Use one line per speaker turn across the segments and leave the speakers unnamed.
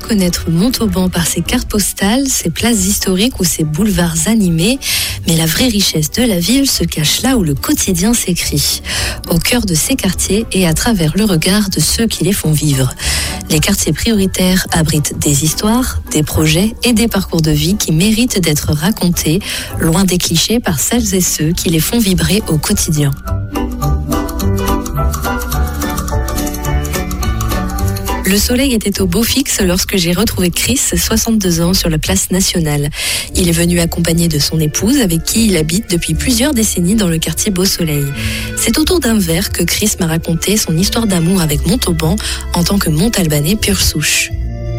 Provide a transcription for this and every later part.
connaître Montauban par ses cartes postales, ses places historiques ou ses boulevards animés, mais la vraie richesse de la ville se cache là où le quotidien s'écrit, au cœur de ces quartiers et à travers le regard de ceux qui les font vivre. Les quartiers prioritaires abritent des histoires, des projets et des parcours de vie qui méritent d'être racontés, loin des clichés par celles et ceux qui les font vibrer au quotidien. Le soleil était au beau fixe lorsque j'ai retrouvé Chris, 62 ans, sur la place nationale. Il est venu accompagné de son épouse, avec qui il habite depuis plusieurs décennies dans le quartier Beau Soleil. C'est autour d'un verre que Chris m'a raconté son histoire d'amour avec Montauban en tant que Montalbanais pure souche.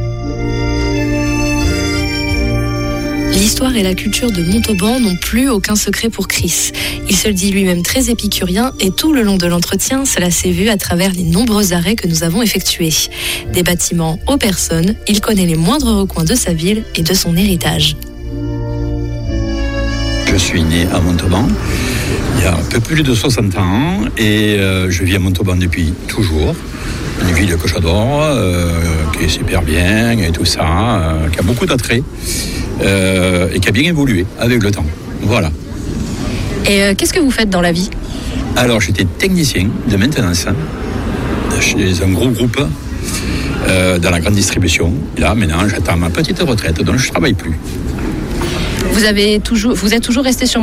L'histoire et la culture de Montauban n'ont plus aucun secret pour Chris. Il se le dit lui-même très épicurien et tout le long de l'entretien, cela s'est vu à travers les nombreux arrêts que nous avons effectués. Des bâtiments aux personnes, il connaît les moindres recoins de sa ville et de son héritage.
Je suis né à Montauban il y a un peu plus de 60 ans et je vis à Montauban depuis toujours. Une ville que j'adore, qui est super bien et tout ça, qui a beaucoup d'attrait. Et qui a bien évolué avec le temps. Voilà.
Et qu'est-ce que vous faites dans la vie ?
Alors, j'étais technicien de maintenance chez un gros groupe dans la grande distribution. Et là, maintenant, j'attends ma petite retraite, donc je ne travaille plus.
Vous êtes toujours resté sur Montauban ?